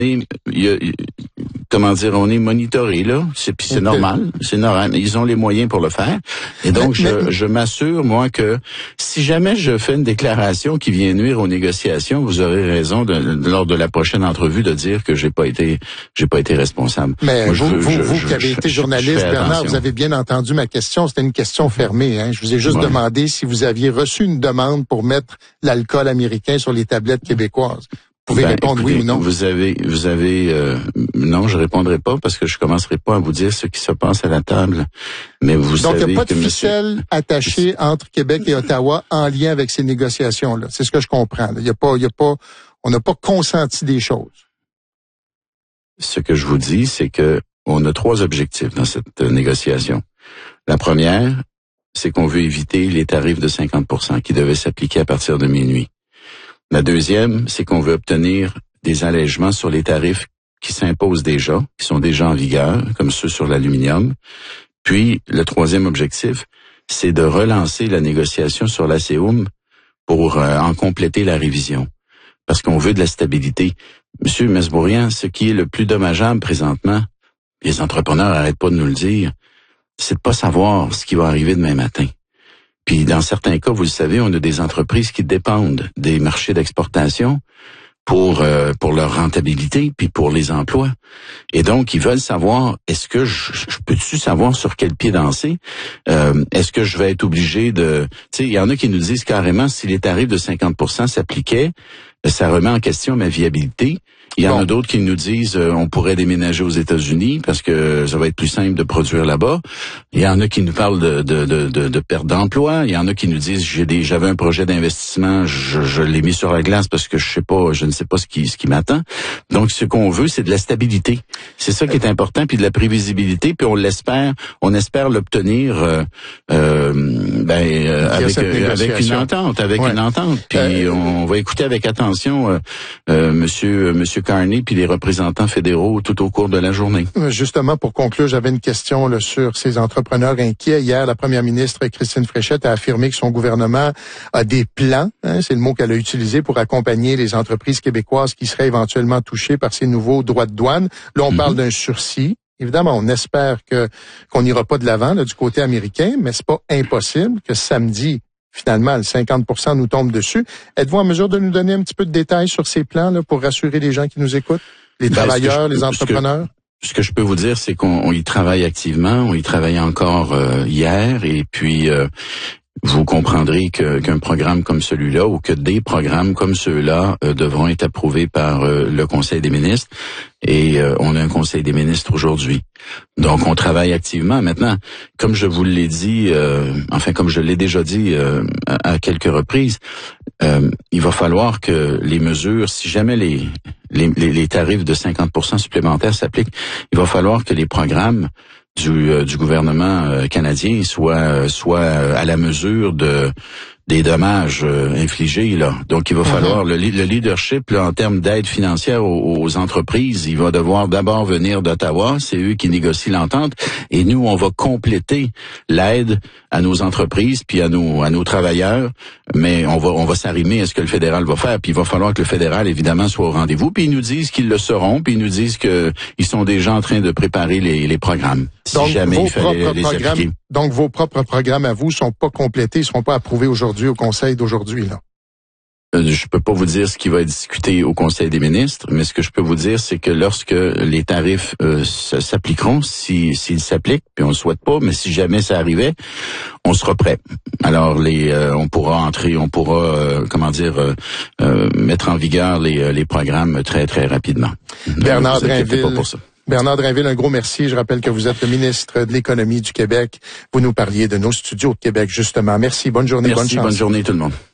comment dire, on est monitoré, là. C'est normal. C'est normal. Ils ont les moyens pour le faire. Et donc, je m'assure, moi, que si jamais je fais une déclaration qui vient nuire aux négociations, vous aurez raison lors de la prochaine entrevue de dire que j'ai pas été responsable. Mais moi, vous qui avez été journaliste, Bernard, vous avez bien entendu ma question. C'était une question fermée, hein. Je vous ai juste demandé si vous aviez reçu une demande pour mettre l'alcool américain sur les tablettes québécoises. Vous pouvez répondre oui ou non. Vous avez non, je répondrai pas parce que je commencerai pas à vous dire ce qui se passe à la table. Mais vous savez que donc il n'y a pas de ficelle attachée entre Québec et Ottawa en lien avec ces négociations-là. C'est ce que je comprends. On n'a pas consenti des choses. Ce que je vous dis, c'est que on a 3 objectifs dans cette négociation. La première, c'est qu'on veut éviter les tarifs de 50% qui devaient s'appliquer à partir de minuit. La deuxième, c'est qu'on veut obtenir des allègements sur les tarifs qui s'imposent déjà, qui sont déjà en vigueur, comme ceux sur l'aluminium. Puis, le troisième objectif, c'est de relancer la négociation sur l'ACEUM pour en compléter la révision. Parce qu'on veut de la stabilité. Monsieur Mesbourian, ce qui est le plus dommageable présentement, les entrepreneurs n'arrêtent pas de nous le dire, c'est de pas savoir ce qui va arriver demain matin. Puis dans certains cas, vous le savez, on a des entreprises qui dépendent des marchés d'exportation pour leur rentabilité puis pour les emplois. Et donc, ils veulent savoir, est-ce que je peux-tu savoir sur quel pied danser? Est-ce que je vais être obligé de... Tu sais, il y en a qui nous disent carrément, si les tarifs de 50% s'appliquaient, ça remet en question ma viabilité. Il y en a d'autres qui nous disent on pourrait déménager aux États-Unis parce que ça va être plus simple de produire là-bas. Il y en a qui nous parlent de perte d'emploi. Il y en a qui nous disent j'avais un projet d'investissement, je l'ai mis sur la glace parce que je ne sais pas ce qui m'attend. Donc ce qu'on veut, c'est de la stabilité. C'est ça qui est important, puis de la prévisibilité, puis on espère l'obtenir avec une entente. Puis on va écouter avec attention Monsieur Carney puis les représentants fédéraux tout au cours de la journée. Justement, pour conclure, j'avais une question là, sur ces entrepreneurs inquiets. Hier, la première ministre Christine Fréchette a affirmé que son gouvernement a des plans, c'est le mot qu'elle a utilisé, pour accompagner les entreprises québécoises qui seraient éventuellement touchées par ces nouveaux droits de douane. Là, on parle d'un sursis. Évidemment, on espère qu'on n'ira pas de l'avant là, du côté américain, mais c'est pas impossible que samedi, finalement, le 50% nous tombe dessus. Êtes-vous en mesure de nous donner un petit peu de détails sur ces plans là, pour rassurer les gens qui nous écoutent, les travailleurs, les entrepreneurs? Ce que je peux vous dire, c'est qu'on y travaille activement. On y travaille encore hier. Et puis, vous comprendrez qu'un programme comme celui-là ou que des programmes comme ceux-là devront être approuvés par le Conseil des ministres. Et on a un Conseil des ministres aujourd'hui. Donc, on travaille activement. Maintenant, comme je vous l'ai dit, comme je l'ai déjà dit à quelques reprises, il va falloir que les mesures, si jamais les tarifs de 50% supplémentaires s'appliquent, il va falloir que les programmes du gouvernement canadien soient à la mesure des dommages infligés là. Donc il va falloir le leadership là, en termes d'aide financière aux entreprises, il va devoir d'abord venir d'Ottawa, c'est eux qui négocient l'entente et nous on va compléter l'aide à nos entreprises puis à nos travailleurs, mais on va s'arrimer à ce que le fédéral va faire, puis il va falloir que le fédéral évidemment soit au rendez-vous, puis ils nous disent qu'ils le seront, puis ils nous disent que ils sont déjà en train de préparer les programmes. Donc, si jamais il fallait les appliquer. Donc, vos propres programmes à vous sont pas complétés, ils seront pas approuvés aujourd'hui au Conseil d'aujourd'hui, là? Je peux pas vous dire ce qui va être discuté au Conseil des ministres, mais ce que je peux vous dire, c'est que lorsque les tarifs s'appliqueront, s'ils s'appliquent, puis on le souhaite pas, mais si jamais ça arrivait, on sera prêt. Alors on pourra mettre en vigueur les programmes très très rapidement. Bernard Drainville, un gros merci. Je rappelle que vous êtes le ministre de l'Économie du Québec. Vous nous parliez de nos studios de Québec, justement. Merci. Bonne journée. Merci, bonne journée tout le monde.